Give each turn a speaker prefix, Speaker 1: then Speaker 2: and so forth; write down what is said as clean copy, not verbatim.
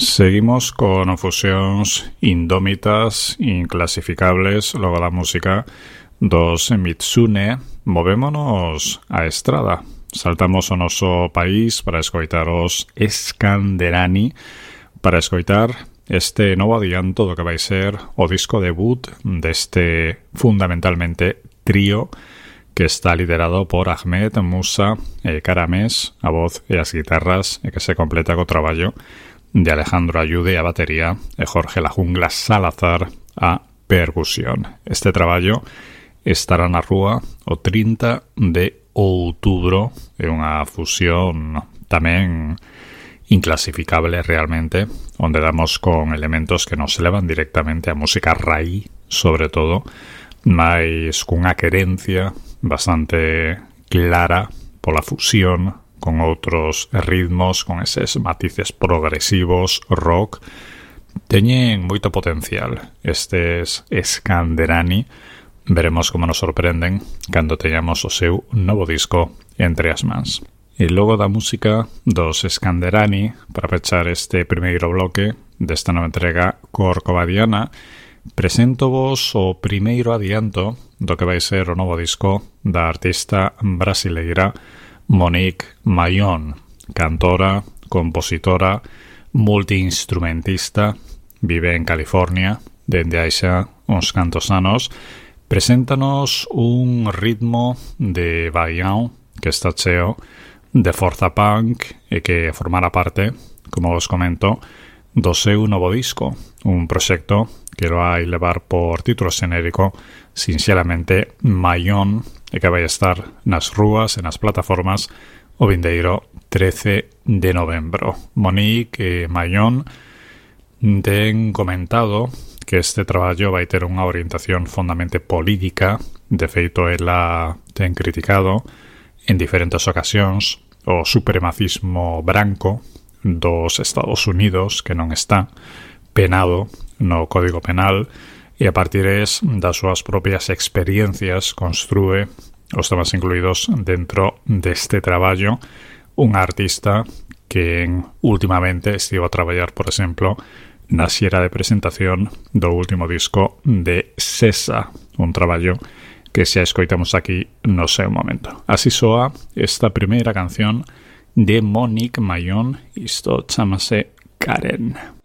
Speaker 1: Seguimos con fusións indómitas, inclasificables, logo da música dos Mitsune. Movémonos a estrada. Saltamos ao noso país para escoitar os Scanderani, para escoitar este novo adianto do que vai ser o disco debut deste fundamentalmente trío que está liderado por Ahmed Musa e Karamés, a voz e as guitarras, e que se completa co traballo de Alejandro Ayude a batería e Jorge La Jungla Salazar a percusión. Este traballo estará na rúa o 30 de outubro. É unha fusión tamén inclasificable realmente, onde damos con elementos que nos levan directamente a música raí, sobre todo, mais cunha querencia bastante clara pola fusión con outros ritmos, con eses matices progresivos, rock. Teñen moito potencial estes Scanderani. Veremos como nos sorprenden cando teñamos o seu novo disco entre as mans. E logo da música dos Scanderani, para pechar este primeiro bloque desta nova entrega corcovadiana, presento vos o primeiro adianto do que vai ser o novo disco da artista brasileira Monique Mayon, cantora, compositora, multiinstrumentista, vive en California dende hai xa uns cantos anos. Preséntanos un ritmo de baião que está cheo de forza punk e que formará parte, como vos comento, do seu novo disco, un proxecto que vai levar por título xenérico sinxelamente Mayon, e que vai estar nas rúas e nas plataformas o vindeiro 13 de novembro. Monique e Mayon ten comentado que este traballo vai ter unha orientación fondamente política. De feito, ela ten criticado en diferentes ocasións o supremacismo branco dos Estados Unidos, que non está penado no Código Penal, e a partir das súas propias experiencias construe os temas incluídos dentro deste traballo. Unha artista que últimamente estivo a traballar, por exemplo, na xira de presentación do último disco de Sesa, un traballo que xa escoitamos aquí no seu momento. Así soa esta primeira canción de Monique Mayon, isto chamase Karen.